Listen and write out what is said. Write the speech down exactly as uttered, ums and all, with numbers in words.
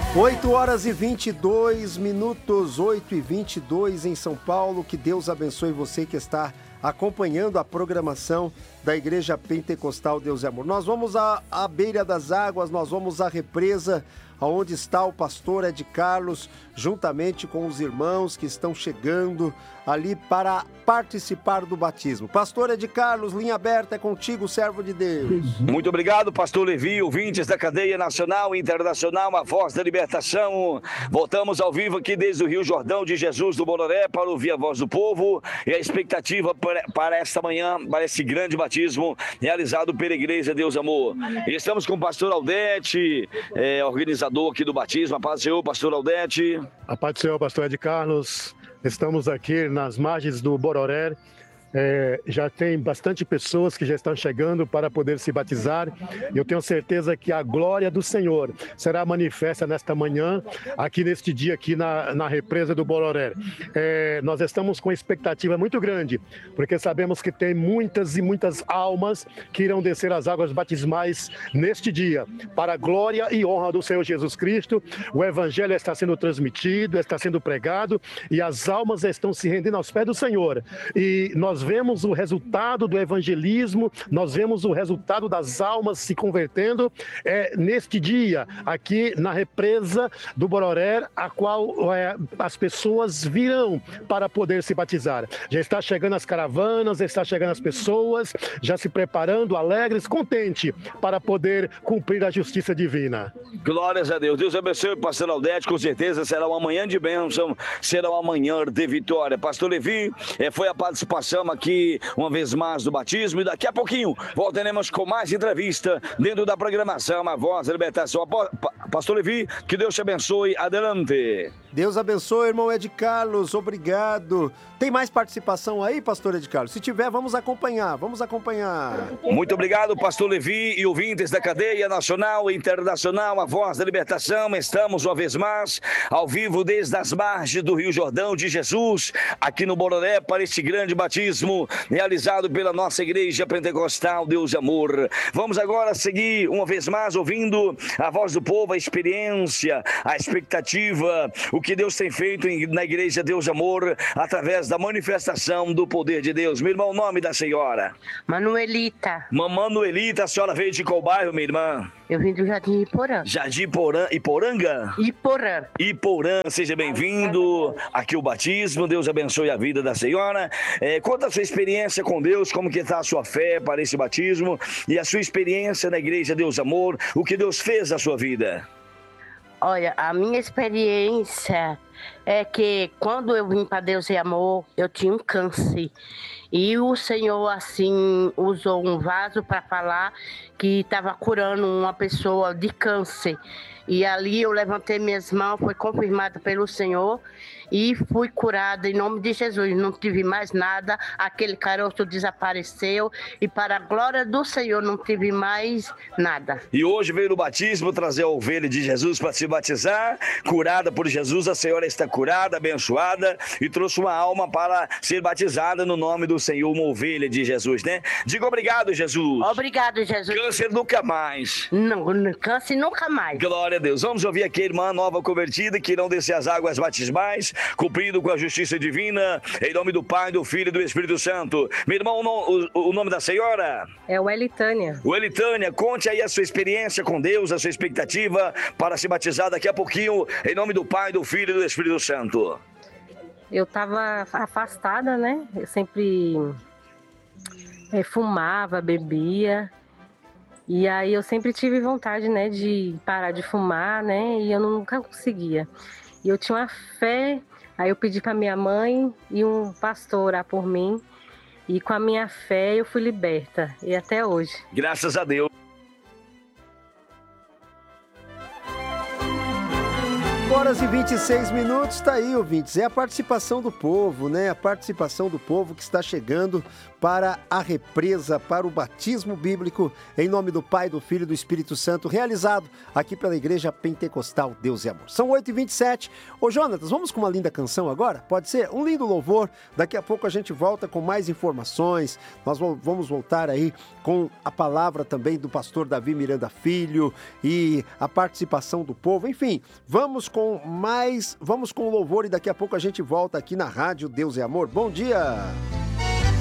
oito horas e vinte e dois minutos, oito e vinte e dois em São Paulo. Que Deus abençoe você que está acompanhando a programação da Igreja Pentecostal Deus é Amor. Nós vamos à, à beira das águas, nós vamos à represa, onde está o pastor Ed Carlos, juntamente com os irmãos que estão chegando ali para participar do batismo. Pastor Ed Carlos, linha aberta, é contigo, servo de Deus. Muito obrigado, pastor Levi, ouvintes da cadeia nacional e internacional, a voz da libertação. Voltamos ao vivo aqui desde o Rio Jordão de Jesus do Bororé para ouvir a voz do povo e a expectativa para, para esta manhã, para esse grande batismo realizado pela Igreja Deus Amor. E estamos com o pastor Aldete, é, organizador aqui do batismo. A paz do Senhor, pastor Aldete. A paz do Senhor, pastor Ed Carlos. Estamos aqui nas margens do Bororé. É, já tem bastante pessoas que já estão chegando para poder se batizar. Eu tenho certeza que a glória do Senhor será manifesta nesta manhã, aqui neste dia, aqui na, na represa do Bororé. É, nós estamos com expectativa muito grande, porque sabemos que tem muitas e muitas almas que irão descer as águas batismais neste dia, para a glória e honra do Senhor Jesus Cristo. O Evangelho está sendo transmitido, está sendo pregado, e as almas estão se rendendo aos pés do Senhor. E nós Nós vemos o resultado do evangelismo, nós vemos o resultado das almas se convertendo é, neste dia, aqui na represa do Bororé, a qual é, as pessoas virão para poder se batizar. Já está chegando as caravanas, está chegando as pessoas, já se preparando, alegres, contentes, para poder cumprir a justiça divina. Glórias a Deus. Deus abençoe o pastor Aldete, com certeza será uma manhã de bênção, será uma manhã de vitória. Pastor Levi, é, foi a participação aqui uma vez mais do batismo, e daqui a pouquinho voltaremos com mais entrevista dentro da programação A Voz da Libertação. Pastor Levi, que Deus te abençoe. Adelante. Deus abençoe, irmão Ed Carlos, obrigado. Tem mais participação aí, pastor Ed Carlos? Se tiver, vamos acompanhar, vamos acompanhar. Muito obrigado, pastor Levi e ouvintes da cadeia nacional e internacional A Voz da Libertação. Estamos uma vez mais ao vivo desde as margens do Rio Jordão de Jesus, aqui no Bororé, para este grande batismo realizado pela nossa Igreja Pentecostal Deus Amor. Vamos agora seguir uma vez mais ouvindo a voz do povo, a experiência, a expectativa, o que Deus tem feito na Igreja Deus Amor através da manifestação do poder de Deus. Meu irmão, o nome da senhora? Manuelita. Manuelita, a senhora veio de qual bairro, minha irmã? Eu vim do Jardim Iporã. Jardim Iporã, Iporanga? Iporã. Iporã, seja bem-vindo aqui o batismo. Deus abençoe a vida da senhora. É, conta a sua experiência com Deus, como que está a sua fé para esse batismo e a sua experiência na Igreja Deus Amor, o que Deus fez na sua vida. Olha, a minha experiência é que quando eu vim para Deus e Amor, eu tinha um câncer. E o Senhor, assim, usou um vaso para falar que estava curando uma pessoa de câncer. E ali eu levantei minhas mãos, foi confirmada pelo Senhor e fui curada em nome de Jesus. Não tive mais nada, aquele caroço desapareceu e para a glória do Senhor não tive mais nada. E hoje veio no batismo trazer a ovelha de Jesus para se batizar, curada por Jesus. A senhora está curada, abençoada e trouxe uma alma para ser batizada no nome do Senhor, uma ovelha de Jesus, né? Diga obrigado, Jesus. Obrigado, Jesus. Câncer nunca mais. Não, câncer nunca mais. Glória a Deus. Vamos ouvir aqui a irmã nova convertida que irão descer as águas batismais, cumprindo com a justiça divina, em nome do Pai, do Filho e do Espírito Santo. Meu irmão, o, o, o nome da senhora? É o Elitânia. O Elitânia, conte aí a sua experiência com Deus, a sua expectativa para se batizar daqui a pouquinho, em nome do Pai, do Filho e do Espírito Santo. Eu estava afastada, né? Eu sempre é, fumava, bebia. E aí eu sempre tive vontade, né, de parar de fumar, né? E eu nunca conseguia. E eu tinha uma fé, aí eu pedi para minha mãe e um pastor orar por mim. E com a minha fé eu fui liberta. E até hoje. Graças a Deus. Horas e vinte e seis minutos, tá aí, ouvintes. É a participação do povo, né? A participação do povo que está chegando para a represa, para o batismo bíblico, em nome do Pai, do Filho e do Espírito Santo, realizado aqui pela Igreja Pentecostal Deus e Amor. São oito e vinte e sete. Ô Jonatas, vamos com uma linda canção agora? Pode ser? Um lindo louvor. Daqui a pouco a gente volta com mais informações. Nós vamos voltar aí com a palavra também do pastor Davi Miranda Filho e a participação do povo. Enfim, vamos com mais, vamos com o louvor e daqui a pouco a gente volta aqui na Rádio Deus e Amor. Bom dia!